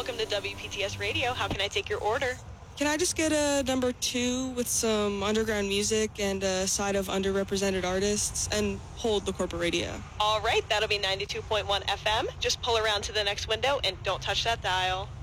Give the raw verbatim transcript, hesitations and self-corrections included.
welcome to W P T S Radio. How can I take your order? Can I just get a number two with some underground music and a side of underrepresented artists and hold the corporate radio? All right, that'll be ninety-two point one F M. Just pull around to the next window and don't touch that dial.